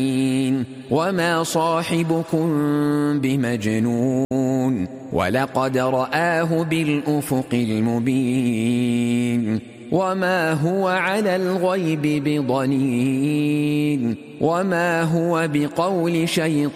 وما صاحبكم بمجنون ولقد رآه بالأفق المبين وما هو على الغيب بضنين وما هو بقول شيطان